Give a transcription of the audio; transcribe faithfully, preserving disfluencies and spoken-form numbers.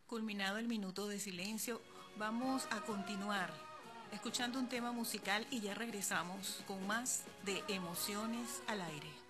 Culminado el minuto de silencio, vamos a continuar escuchando un tema musical y ya regresamos con más de Emociones al Aire.